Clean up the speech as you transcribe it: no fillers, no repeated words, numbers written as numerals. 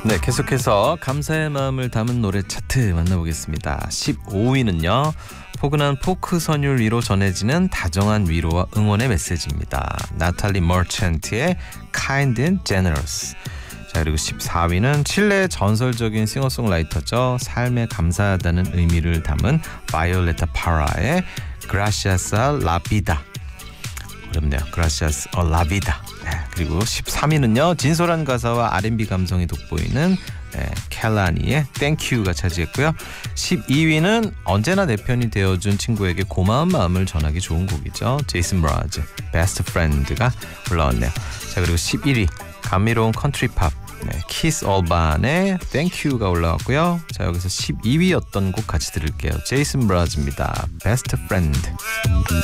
네, 계속해서 감사의 마음을 담은 노래 차트 만나보겠습니다. 15위는요. 포근한 포크 선율 위로 전해지는 다정한 위로와 응원의 메시지입니다. 나탈리 머찬트의 Kind and Generous. 자, 그리고 14위는 칠레의 전설적인 싱어송라이터죠. 삶에 감사하다는 의미를 담은 바이올레타 파라의 Gracias a la vida. 어렵네요. Gracias a la vida. 네, 그리고 13위는요. 진솔한 가사와 R&B 감성이 돋보이는 켈라니의 Thank You가 차지했고요. 12위는 언제나 내 편이 되어준 친구에게 고마운 마음을 전하기 좋은 곡이죠. 제이슨 브라즈 Best Friend가 올라왔네요. 자, 그리고 11위 감미로운 컨트리팝 키스 얼반의 Thank You가 올라왔고요. 자, 여기서 12위였던 곡 같이 들을게요. 제이슨 브라즈입니다. Best Friend.